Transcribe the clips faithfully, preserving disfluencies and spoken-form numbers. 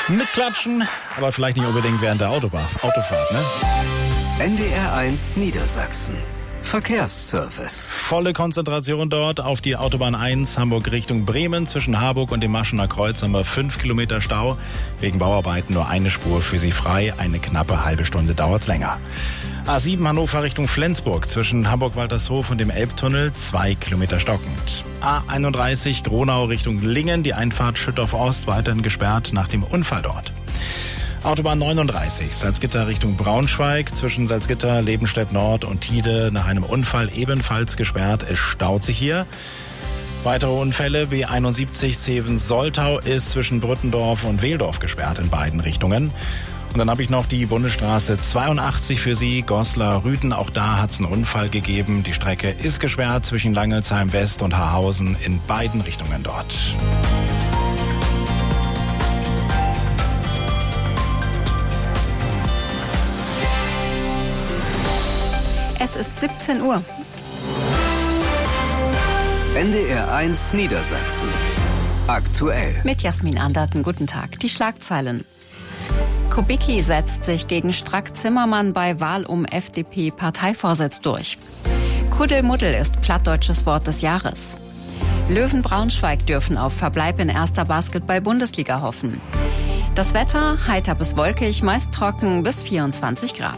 Mitklatschen, aber vielleicht nicht unbedingt während der Autobahn, Autofahrt, ne? N D R eins Niedersachsen. Verkehrsservice. Volle Konzentration dort auf die Autobahn eins Hamburg Richtung Bremen. Zwischen Harburg und dem Maschener Kreuz haben wir fünf Kilometer Stau. Wegen Bauarbeiten nur eine Spur für Sie frei. Eine knappe halbe Stunde dauert's länger. A sieben Hannover Richtung Flensburg. Zwischen Hamburg-Waltershof und dem Elbtunnel zwei Kilometer stockend. A einunddreißig Gronau Richtung Lingen. Die Einfahrt Schüttorf Ost weiterhin gesperrt nach dem Unfall dort. Autobahn neununddreißig, Salzgitter Richtung Braunschweig, zwischen Salzgitter, Lebenstedt Nord und Tide nach einem Unfall ebenfalls gesperrt. Es staut sich hier. Weitere Unfälle, B einundsiebzig Zeven-Soltau ist zwischen Brüttendorf und Wehldorf gesperrt in beiden Richtungen. Und dann habe ich noch die Bundesstraße zweiundachtzig für Sie, Goslar-Rüthen. Auch da hat es einen Unfall gegeben. Die Strecke ist gesperrt zwischen Langelsheim West und Haarhausen in beiden Richtungen dort. Es ist siebzehn Uhr. N D R eins Niedersachsen. Aktuell. Mit Jasmin Anderten, guten Tag. Die Schlagzeilen. Kubicki setzt sich gegen Strack-Zimmermann bei Wahl um F D P-Parteivorsitz durch. Kuddelmuddel ist plattdeutsches Wort des Jahres. Löwen Braunschweig dürfen auf Verbleib in erster Basketball-Bundesliga hoffen. Das Wetter heiter bis wolkig, meist trocken bis vierundzwanzig Grad.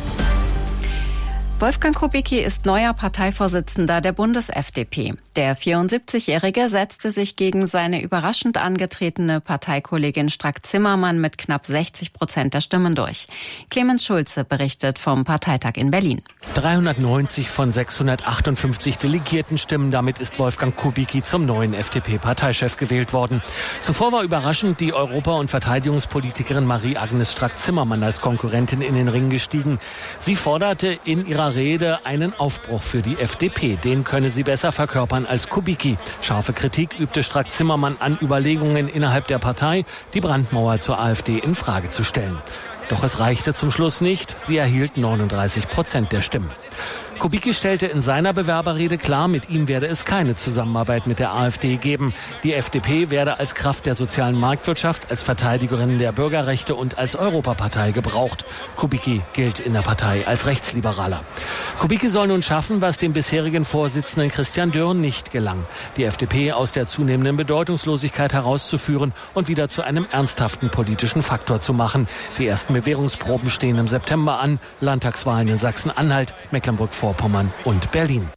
Wolfgang Kubicki ist neuer Parteivorsitzender der Bundes-F D P. Der vierundsiebzigjährige setzte sich gegen seine überraschend angetretene Parteikollegin Strack-Zimmermann mit knapp sechzig Prozent der Stimmen durch. Clemens Schulze berichtet vom Parteitag in Berlin. dreihundertneunzig von sechshundertachtundfünfzig delegierten Stimmen. Damit ist Wolfgang Kubicki zum neuen F D P-Parteichef gewählt worden. Zuvor war überraschend die Europa- und Verteidigungspolitikerin Marie-Agnes Strack-Zimmermann als Konkurrentin in den Ring gestiegen. Sie forderte in ihrer Rede einen Aufbruch für die F D P. Den könne sie besser verkörpern als Kubicki. Scharfe Kritik übte Strack-Zimmermann an Überlegungen innerhalb der Partei, die Brandmauer zur AfD in Frage zu stellen. Doch es reichte zum Schluss nicht. Sie erhielt neununddreißig Prozent der Stimmen. Kubicki stellte in seiner Bewerberrede klar, mit ihm werde es keine Zusammenarbeit mit der AfD geben. Die F D P werde als Kraft der sozialen Marktwirtschaft, als Verteidigerin der Bürgerrechte und als Europapartei gebraucht. Kubicki gilt in der Partei als Rechtsliberaler. Kubicki soll nun schaffen, was dem bisherigen Vorsitzenden Christian Dürr nicht gelang: die F D P aus der zunehmenden Bedeutungslosigkeit herauszuführen und wieder zu einem ernsthaften politischen Faktor zu machen. Die ersten Bewährungsproben stehen im September an. Landtagswahlen in Sachsen-Anhalt, Mecklenburg-Vorpommern und Berlin.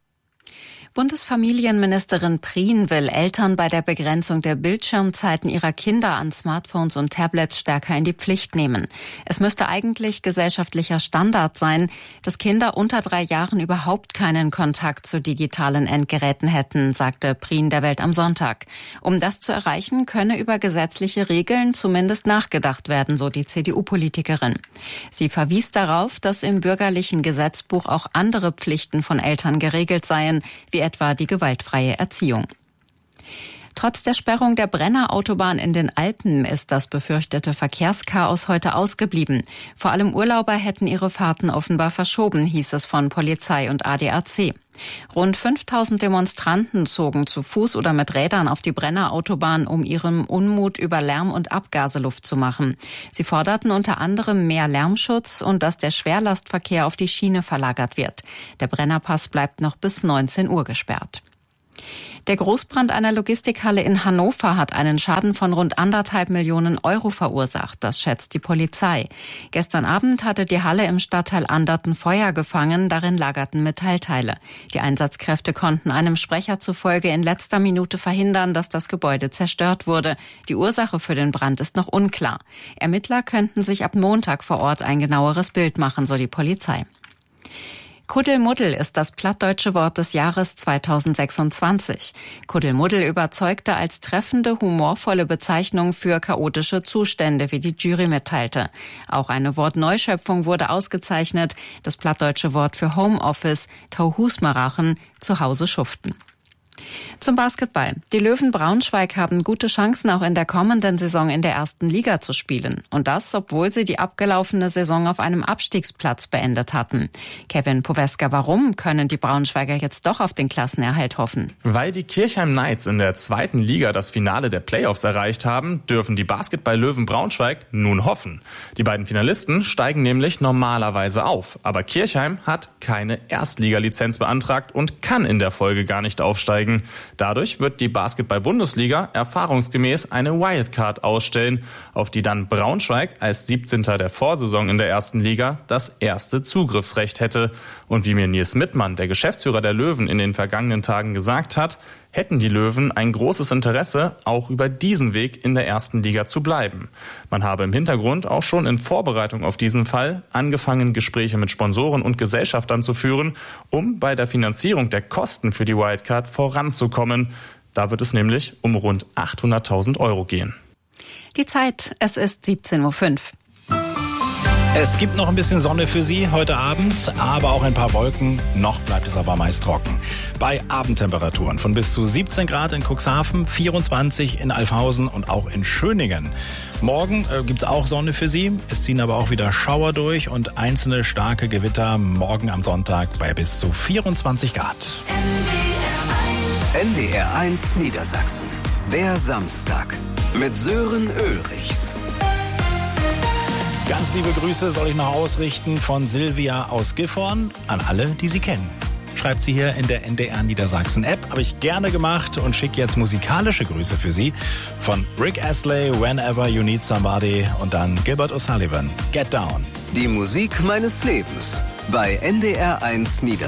Bundesfamilienministerin Prien will Eltern bei der Begrenzung der Bildschirmzeiten ihrer Kinder an Smartphones und Tablets stärker in die Pflicht nehmen. Es müsste eigentlich gesellschaftlicher Standard sein, dass Kinder unter drei Jahren überhaupt keinen Kontakt zu digitalen Endgeräten hätten, sagte Prien der Welt am Sonntag. Um das zu erreichen, könne über gesetzliche Regeln zumindest nachgedacht werden, so die C D U-Politikerin. Sie verwies darauf, dass im bürgerlichen Gesetzbuch auch andere Pflichten von Eltern geregelt seien, wie etwa die gewaltfreie Erziehung. Trotz der Sperrung der Brenner-Autobahn in den Alpen ist das befürchtete Verkehrschaos heute ausgeblieben. Vor allem Urlauber hätten ihre Fahrten offenbar verschoben, hieß es von Polizei und A D A C. Rund fünftausend Demonstranten zogen zu Fuß oder mit Rädern auf die Brenner-Autobahn, um ihrem Unmut über Lärm und Abgase Luft zu machen. Sie forderten unter anderem mehr Lärmschutz und dass der Schwerlastverkehr auf die Schiene verlagert wird. Der Brennerpass bleibt noch bis neunzehn Uhr gesperrt. Der Großbrand einer Logistikhalle in Hannover hat einen Schaden von rund anderthalb Millionen Euro verursacht. Das schätzt die Polizei. Gestern Abend hatte die Halle im Stadtteil Anderten Feuer gefangen. Darin lagerten Metallteile. Die Einsatzkräfte konnten einem Sprecher zufolge in letzter Minute verhindern, dass das Gebäude zerstört wurde. Die Ursache für den Brand ist noch unklar. Ermittler könnten sich ab Montag vor Ort ein genaueres Bild machen, so die Polizei. Kuddelmuddel ist das plattdeutsche Wort des Jahres zweitausendsechsundzwanzig. Kuddelmuddel überzeugte als treffende, humorvolle Bezeichnung für chaotische Zustände, wie die Jury mitteilte. Auch eine Wortneuschöpfung wurde ausgezeichnet, das plattdeutsche Wort für Homeoffice, Tauhusmarachen, zu Hause schuften. Zum Basketball. Die Löwen Braunschweig haben gute Chancen, auch in der kommenden Saison in der ersten Liga zu spielen. Und das, obwohl sie die abgelaufene Saison auf einem Abstiegsplatz beendet hatten. Kevin Poweska, warum können die Braunschweiger jetzt doch auf den Klassenerhalt hoffen? Weil die Kirchheim Knights in der zweiten Liga das Finale der Playoffs erreicht haben, dürfen die Basketball-Löwen Braunschweig nun hoffen. Die beiden Finalisten steigen nämlich normalerweise auf. Aber Kirchheim hat keine Erstligalizenz beantragt und kann in der Folge gar nicht aufsteigen. Dadurch wird die Basketball-Bundesliga erfahrungsgemäß eine Wildcard ausstellen, auf die dann Braunschweig als siebzehnter der Vorsaison in der ersten Liga das erste Zugriffsrecht hätte. Und wie mir Nils Mittmann, der Geschäftsführer der Löwen, in den vergangenen Tagen gesagt hat, hätten die Löwen ein großes Interesse, auch über diesen Weg in der ersten Liga zu bleiben. Man habe im Hintergrund auch schon in Vorbereitung auf diesen Fall angefangen, Gespräche mit Sponsoren und Gesellschaftern zu führen, um bei der Finanzierung der Kosten für die Wildcard voranzukommen. Da wird es nämlich um rund achthunderttausend Euro gehen. Die Zeit, es ist siebzehn Uhr fünf. Es gibt noch ein bisschen Sonne für Sie heute Abend, aber auch ein paar Wolken. Noch bleibt es aber meist trocken. Bei Abendtemperaturen von bis zu siebzehn Grad in Cuxhaven, vierundzwanzig in Alfhausen und auch in Schöningen. Morgen äh, gibt es auch Sonne für Sie. Es ziehen aber auch wieder Schauer durch und einzelne starke Gewitter morgen am Sonntag bei bis zu vierundzwanzig Grad. N D R eins Niedersachsen. Der Samstag mit Sören Ulrichs. Ganz liebe Grüße soll ich noch ausrichten von Silvia aus Gifhorn an alle, die sie kennen. Schreibt sie hier in der N D R Niedersachsen App. Habe ich gerne gemacht und schicke jetzt musikalische Grüße für Sie von Rick Astley, Whenever You Need Somebody und dann Gilbert O'Sullivan, Get Down. Die Musik meines Lebens bei N D R eins Niedersachsen.